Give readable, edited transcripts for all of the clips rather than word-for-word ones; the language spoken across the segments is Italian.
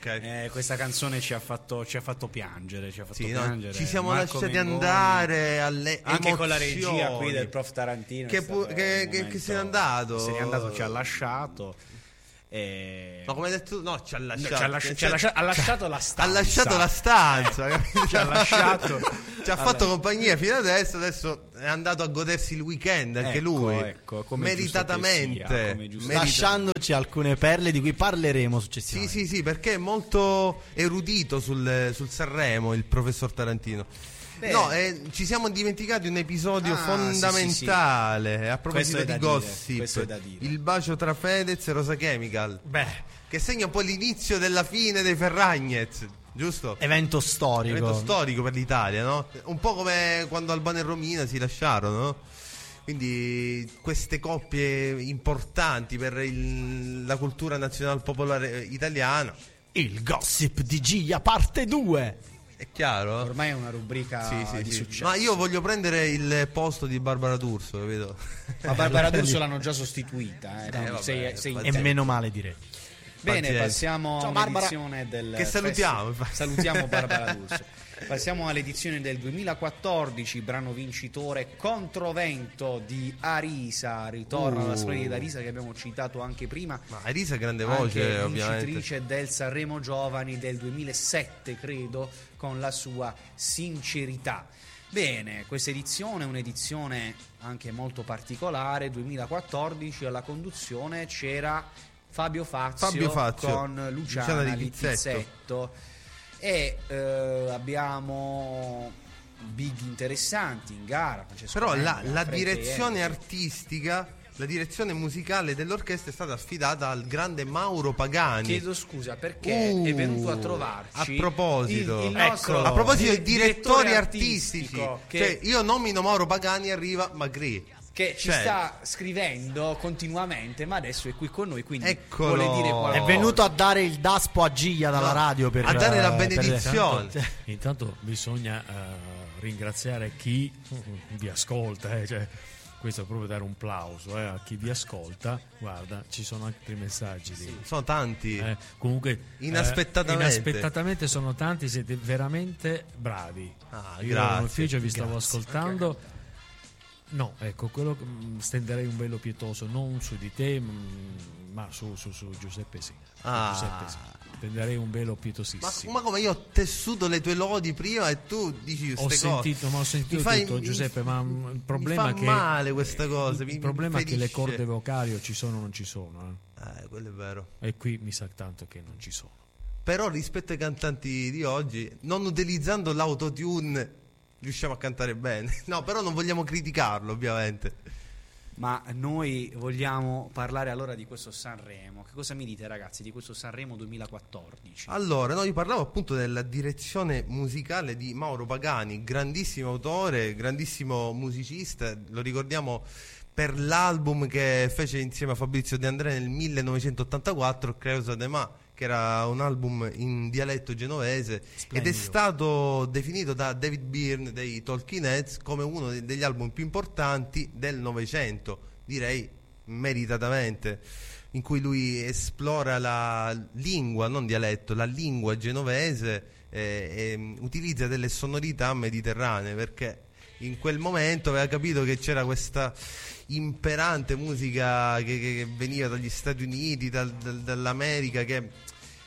ok. Questa canzone ci ha fatto piangere, piangere. Ci siamo Marco lasciati Mengoni, andare alle anche emozioni. con la regia qui del prof Tarantino che se n'è andato. Se n'è andato, ci ha lasciato. Ma come hai detto, no, ci ha lasciato. Ha lasciato la stanza. Ha lasciato la stanza. Ci ha lasciato. Ci ha fatto compagnia fino adesso è andato a godersi il weekend anche lui. Come meritatamente. Lasciandoci alcune perle di cui parleremo successivamente. Sì, perché è molto erudito sul Sanremo il professor Tarantino. No, ci siamo dimenticati un episodio fondamentale. Sì. A proposito di gossip, il bacio tra Fedez e Rosa Chemical, che segna un po' l'inizio della fine dei Ferragnez, giusto? Evento storico per l'Italia, no? Un po' come quando Albano e Romina si lasciarono, no? Quindi queste coppie importanti per la cultura nazionale popolare italiana. Il gossip di Gia parte 2. È chiaro? Ormai è una rubrica di successo. Ma io voglio prendere il posto di Barbara D'Urso, capito? Ma Barbara D'Urso l'hanno già sostituita, e meno male, direi. Bene, passiamo all'edizione del che salutiamo. Salutiamo Barbara D'Urso. Passiamo all'edizione del 2014, brano vincitore Controvento di Arisa. Ritorna la splendida Arisa che abbiamo citato anche prima. Ma Arisa grande voce, ovviamente. Vincitrice del Sanremo Giovani del 2007, credo, con la sua sincerità. Bene, questa edizione è un'edizione anche molto particolare. 2014 alla conduzione c'era Fabio Fazio. Con Luciana Littizzetto. E abbiamo big interessanti in gara. Francesco Però Menga, la direzione artistica, la direzione musicale dell'orchestra è stata affidata al grande Mauro Pagani. Chiedo scusa perché è venuto a trovarci a proposito il nostro a proposito di direttori artistici, che io nomino Mauro Pagani, arriva Magri che ci sta scrivendo continuamente, ma adesso è qui con noi, quindi Eccolo. vuole dire qualcosa. È venuto a dare il daspo a Gia dalla radio per a dare la benedizione. Intanto bisogna ringraziare chi vi ascolta, cioè, questo è proprio dare un plauso a chi vi ascolta. Guarda, ci sono altri messaggi sono tanti, comunque inaspettatamente sono tanti, siete veramente bravi. Io in ufficio vi stavo ascoltando. No, ecco, quello stenderei un velo pietoso non su di te, ma su Giuseppe sì. Giuseppe sì. Stenderei un velo pietosissimo. Ma come, io ho tessuto le tue lodi prima e tu dici queste cose? Ho sentito tutto, Giuseppe, ma il problema mi fa male questa cosa. Il problema è che le corde vocali o ci sono o non ci sono. Quello è vero. E qui mi sa tanto che non ci sono. Però rispetto ai cantanti di oggi, non utilizzando l'autotune riusciamo a cantare bene. No, però non vogliamo criticarlo, ovviamente. Ma noi vogliamo parlare allora di questo Sanremo. Che cosa mi dite, ragazzi, di questo Sanremo 2014? Allora, io parlavo appunto della direzione musicale di Mauro Pagani, grandissimo autore, grandissimo musicista. Lo ricordiamo per l'album che fece insieme a Fabrizio De André nel 1984, Creusa de Ma, che era un album in dialetto genovese. Splendido. Ed è stato definito da David Byrne dei Talking Heads come uno degli album più importanti del Novecento, direi meritatamente, in cui lui esplora la lingua, non dialetto, la lingua genovese e utilizza delle sonorità mediterranee, perché in quel momento aveva capito che c'era questa imperante musica che veniva dagli Stati Uniti, dall'America, che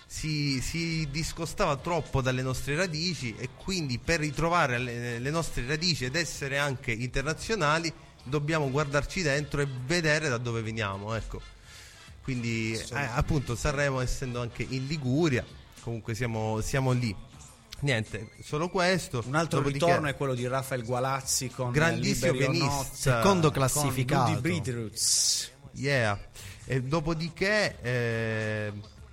si discostava troppo dalle nostre radici, e quindi per ritrovare le nostre radici ed essere anche internazionali dobbiamo guardarci dentro e vedere da dove veniamo, ecco. Quindi appunto Sanremo, essendo anche in Liguria, comunque siamo lì. Niente, solo questo. Un altro ritorno è quello di Rafael Gualazzi con grandissimo pianista, secondo classificato, con Rudy Bridroots. E dopodiché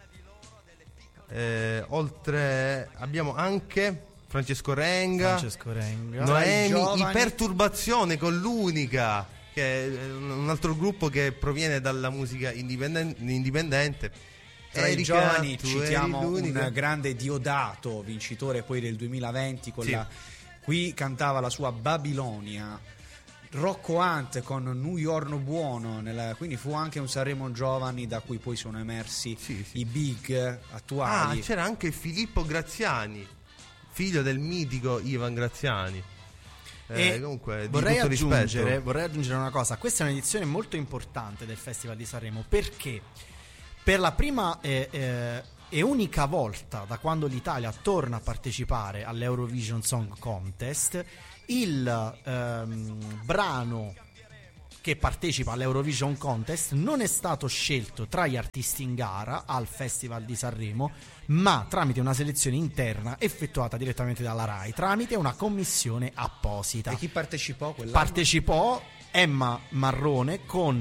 oltre abbiamo anche Francesco Renga, Noemi, I Perturbazione con l'Unica, che è un altro gruppo che proviene dalla musica indipendente. Tra i giovani citiamo un grande Diodato, vincitore poi del 2020 con qui cantava la sua Babilonia. Rocco Hunt con New York Buono, quindi fu anche un Sanremo Giovani da cui poi sono emersi i big attuali. C'era anche Filippo Graziani, figlio del mitico Ivan Graziani. Comunque, vorrei aggiungere una cosa. Questa è un'edizione molto importante del Festival di Sanremo, perché per la prima e unica volta da quando l'Italia torna a partecipare all'Eurovision Song Contest, il brano che partecipa all'Eurovision Contest non è stato scelto tra gli artisti in gara al Festival di Sanremo, ma tramite una selezione interna effettuata direttamente dalla RAI, tramite una commissione apposita. E chi partecipò quell'anno? Partecipò Emma Marrone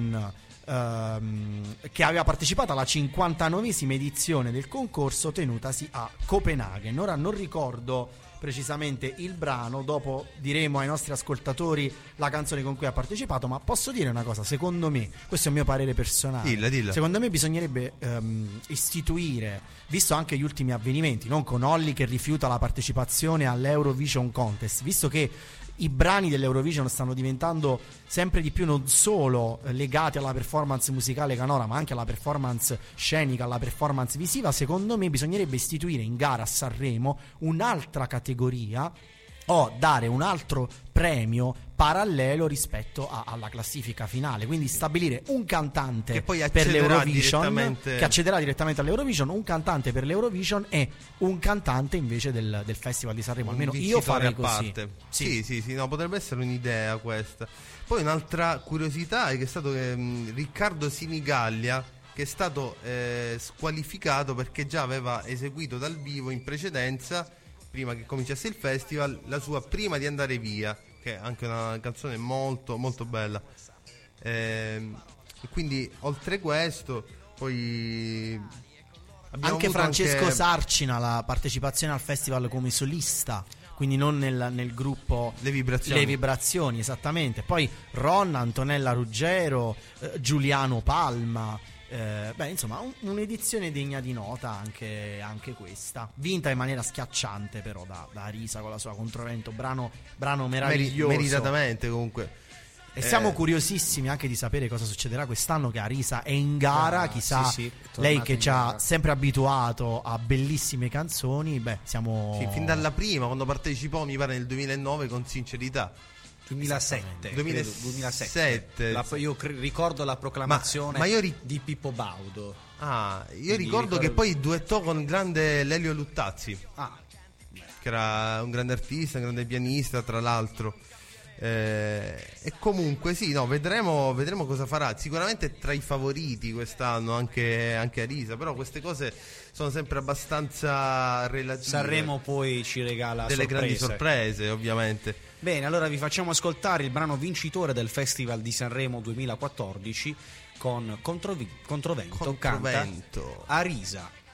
che aveva partecipato alla 59esima edizione del concorso tenutasi a Copenaghen. Ora non ricordo precisamente il brano, dopo diremo ai nostri ascoltatori la canzone con cui ha partecipato, ma posso dire una cosa, secondo me, questo è un mio parere personale, dilla. Secondo me bisognerebbe istituire, visto anche gli ultimi avvenimenti, non con Olly che rifiuta la partecipazione all'Eurovision Contest, visto che i brani dell'Eurovision stanno diventando sempre di più non solo legati alla performance musicale canora, ma anche alla performance scenica, alla performance visiva. Secondo me bisognerebbe istituire in gara a Sanremo un'altra categoria o dare un altro premio parallelo rispetto alla classifica finale, quindi stabilire un cantante che poi per l'Eurovision che accederà direttamente all'Eurovision, un cantante per l'Eurovision e un cantante invece del Festival di Sanremo. Almeno io farei così. Sì, no, potrebbe essere un'idea questa. Poi un'altra curiosità è che è stato Riccardo Sinigallia, che è stato squalificato perché già aveva eseguito dal vivo in precedenza, prima che cominciasse il festival, la sua Prima di andare via, che è anche una canzone molto molto bella, e quindi oltre questo poi anche Francesco Sarcina, la partecipazione al festival come solista, quindi non nel gruppo Le Vibrazioni, esattamente. Poi Ron, Antonella Ruggero, Giuliano Palma. Insomma, un'edizione degna di nota anche questa, vinta in maniera schiacciante però da Arisa con la sua Controvento, brano meraviglioso, meritatamente comunque. E siamo curiosissimi anche di sapere cosa succederà quest'anno che Arisa è in gara, chissà, lei che ci ha sempre abituato a bellissime canzoni, siamo fin dalla prima, quando partecipò mi pare nel 2009 con Sincerità. 2007. Io ricordo la proclamazione di Pippo Baudo. Io ricordo che poi duettò con il grande Lelio Luttazzi, che era un grande artista, un grande pianista, tra l'altro. E comunque vedremo cosa farà. Sicuramente tra i favoriti quest'anno anche Arisa, però queste cose sono sempre abbastanza relative. Sanremo poi ci regala delle grandi sorprese, ovviamente. Bene, allora vi facciamo ascoltare il brano vincitore del Festival di Sanremo 2014 con Controvento. Canta Arisa.